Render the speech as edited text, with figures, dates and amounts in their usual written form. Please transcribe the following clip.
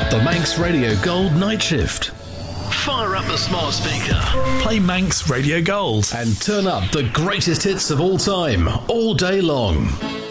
The Manx Radio Gold Night Shift. Fire up the smart speaker. Play Manx Radio Gold. And turn up the greatest hits of all time, all day long.